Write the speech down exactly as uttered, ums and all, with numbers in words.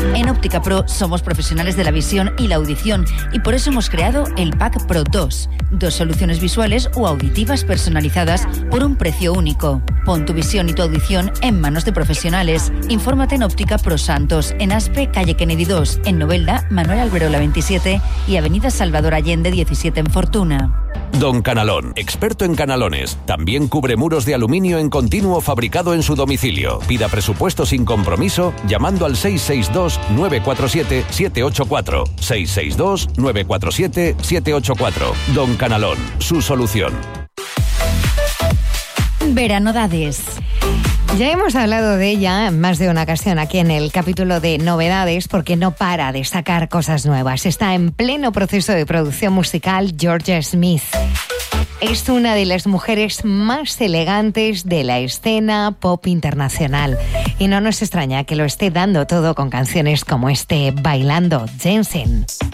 En Óptica Pro somos profesionales de la visión y la audición y por eso hemos creado el Pack Pro dos. Dos soluciones visuales o auditivas personalizadas por un precio único. Pon tu visión y tu audición en manos de profesionales. Infórmate en Óptica Pro Santos, en Aspe, calle Kennedy dos, en Novelda, Manuel Alberola veintisiete y avenida Salvador Allende diecisiete en Fortuna. Don Canalón, experto en canalones. También cubre muros de aluminio en continuo fabricado en su domicilio. Pida presupuesto sin compromiso llamando al seis seis dos, nueve cuatro siete, siete ocho cuatro. seis seis dos, nueve cuatro siete, siete ocho cuatro. Don Canalón, su solución. Veranodades. Ya hemos hablado de ella en más de una ocasión aquí en el capítulo de novedades porque no para de sacar cosas nuevas. Está en pleno proceso de producción musical Georgia Smith. Es una de las mujeres más elegantes de la escena pop internacional. Y no nos extraña que lo esté dando todo con canciones como este Bailando Jensen.